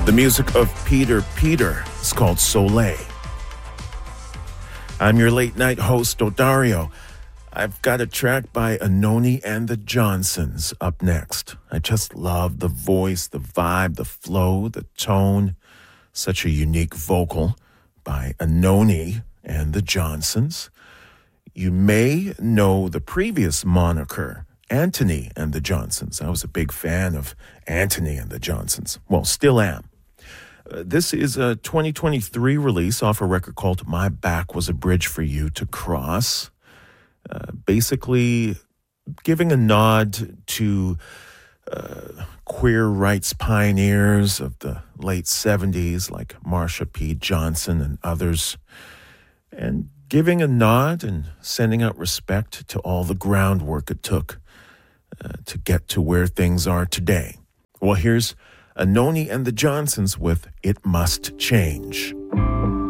The music of Peter Peter is called Soleil. I'm your late night host, Odario. I've got a track by Anoni and the Johnsons up next. I just love the voice, the vibe, the flow, the tone. Such a unique vocal by Anoni and the Johnsons. You may know the previous moniker, Antoni and the Johnsons. I was a big fan of Antoni and the Johnsons. Well, still am. This is a 2023 release off a record called My Back Was a Bridge for You to Cross. Basically giving a nod to queer rights pioneers of the late 70s like Marsha P. Johnson and others, and giving a nod and sending out respect to all the groundwork it took to get to where things are today. Well, here's Anoni and the Johnsons with It Must Change.